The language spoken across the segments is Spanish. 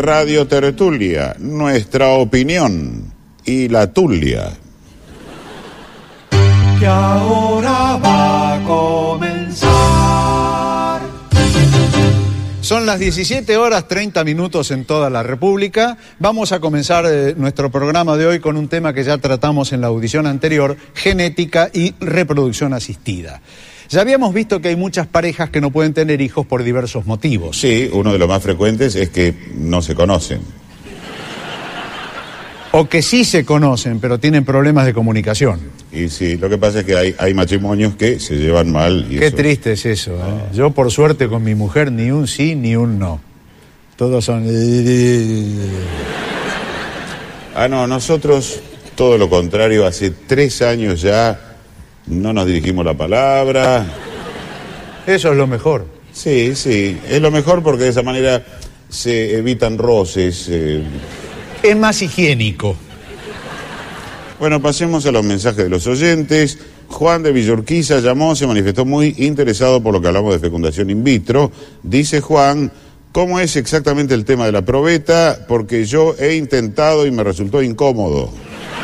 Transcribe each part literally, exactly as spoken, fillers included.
Radio Tertulia, nuestra opinión y la tulia. Que ahora va a comenzar. Son las diecisiete horas treinta minutos en toda la República. Vamos a comenzar eh, nuestro programa de hoy con un tema que ya tratamos en la audición anterior, genética y reproducción asistida. Ya habíamos visto que hay muchas parejas que no pueden tener hijos por diversos motivos. Sí, uno de los más frecuentes es que no se conocen. O que sí se conocen, pero tienen problemas de comunicación. Y sí, lo que pasa es que hay, hay matrimonios que se llevan mal. Y Qué eso... triste es eso, ¿eh? Yo, por suerte, con mi mujer, ni un sí ni un no. Todos son... Ah, no, nosotros, todo lo contrario, hace tres años ya no nos dirigimos la palabra. Eso es lo mejor. Sí, sí, es lo mejor porque de esa manera se evitan roces. Eh... Es más higiénico. Bueno, pasemos a los mensajes de los oyentes. Juan de Villorquiza llamó, se manifestó muy interesado por lo que hablamos de fecundación in vitro. Dice Juan, ¿cómo es exactamente el tema de la probeta? Porque yo he intentado y me resultó incómodo.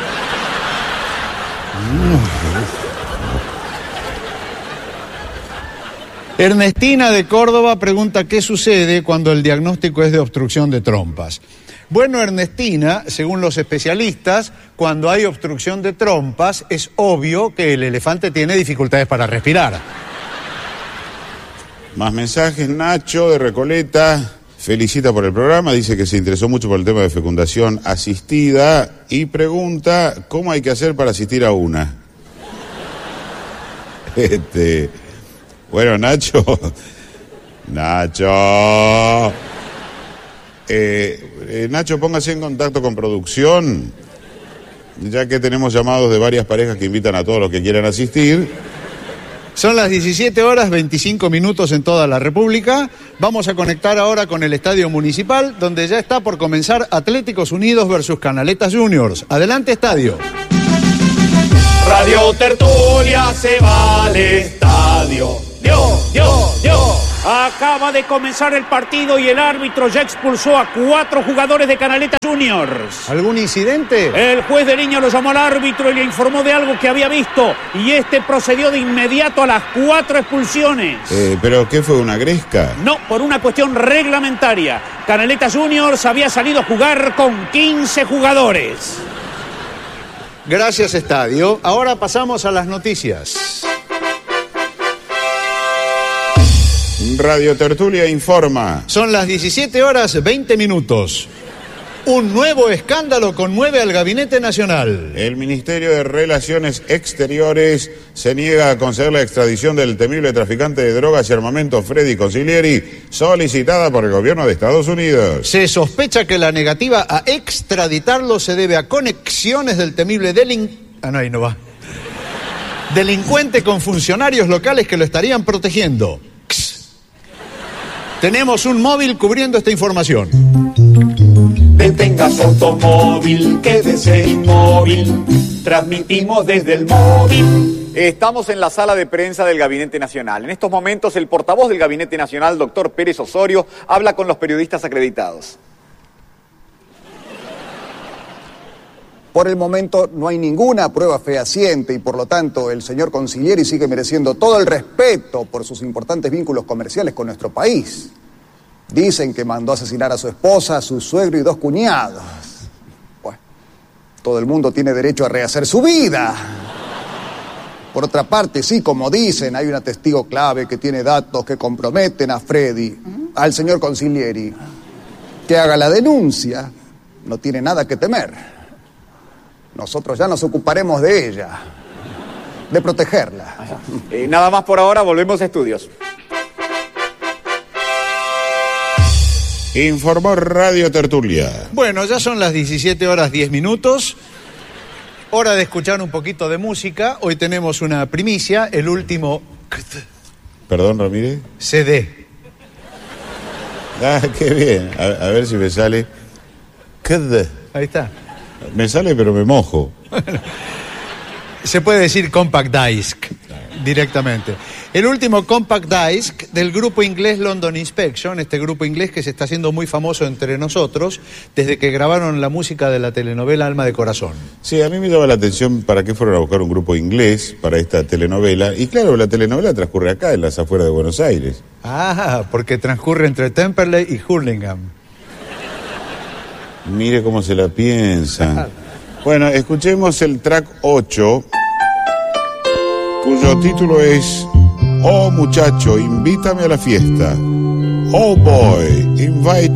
Ernestina de Córdoba pregunta qué sucede cuando el diagnóstico es de obstrucción de trompas. Bueno, Ernestina, según los especialistas, cuando hay obstrucción de trompas es obvio que el elefante tiene dificultades para respirar. Más mensajes. Nacho de Recoleta felicita por el programa, dice que se interesó mucho por el tema de fecundación asistida y pregunta cómo hay que hacer para asistir a una. Este, bueno, Nacho, Nacho, eh, eh, Nacho, póngase en contacto con producción, ya que tenemos llamados de varias parejas que invitan a todos los que quieran asistir. Son las diecisiete horas veinticinco minutos en toda la República. Vamos a conectar ahora con el Estadio Municipal, donde ya está por comenzar Atléticos Unidos versus Canaletas Juniors. Adelante, estadio. Radio Tertulia se va al estadio. Dios, Dios, Dios. Acaba de comenzar el partido y el árbitro ya expulsó a cuatro jugadores de Canaletas Juniors. ¿Algún incidente? El juez de línea lo llamó al árbitro y le informó de algo que había visto. Y este procedió de inmediato a las cuatro expulsiones. Eh, ¿Pero qué fue, una gresca? No, por una cuestión reglamentaria. Canaletas Juniors había salido a jugar con quince jugadores. Gracias, estadio. Ahora pasamos a las noticias. Radio Tertulia informa. Son las diecisiete horas veinte minutos. Un nuevo escándalo conmueve al Gabinete Nacional. El Ministerio de Relaciones Exteriores se niega a conceder la extradición del temible traficante de drogas y armamento Freddy Consiglieri, solicitada por el gobierno de Estados Unidos. Se sospecha que la negativa a extraditarlo se debe a conexiones del temible delin... Ah, no, ahí no va. Delincuente con funcionarios locales que lo estarían protegiendo. Tenemos un móvil cubriendo esta información. Detenga su automóvil, quédese inmóvil. Transmitimos desde el móvil. Estamos en la sala de prensa del Gabinete Nacional. En estos momentos, el portavoz del Gabinete Nacional, doctor Pérez Osorio, habla con los periodistas acreditados. Por el momento no hay ninguna prueba fehaciente y por lo tanto el señor Consiglieri sigue mereciendo todo el respeto por sus importantes vínculos comerciales con nuestro país. Dicen que mandó asesinar a su esposa, a su suegro y dos cuñados. Bueno, todo el mundo tiene derecho a rehacer su vida. Por otra parte, sí, como dicen, hay una testigo clave que tiene datos que comprometen a Freddy, al señor Consiglieri. Que haga la denuncia, no tiene nada que temer. Nosotros ya nos ocuparemos de ella, de protegerla. Eh, nada más por ahora, volvemos a estudios. Informó Radio Tertulia. Bueno, ya son las diecisiete horas diez minutos. Hora de escuchar un poquito de música. Hoy tenemos una primicia, el último... Perdón, Ramírez. C D. Ah, qué bien. A, a ver si me sale... Ahí está. Me sale, pero me mojo. Se puede decir compact disc. directamente. El último compact disc del grupo inglés London Inspection, este grupo inglés que se está haciendo muy famoso entre nosotros desde que grabaron la música de la telenovela Alma de Corazón. Sí, a mí me llama la atención para qué fueron a buscar un grupo inglés para esta telenovela. Y claro, la telenovela transcurre acá, en las afueras de Buenos Aires. Ah, porque transcurre entre Temperley y Hurlingham. Mire cómo se la piensa. Bueno, escuchemos el track ocho, cuyo título es Oh muchacho, invítame a la fiesta. Oh boy, invite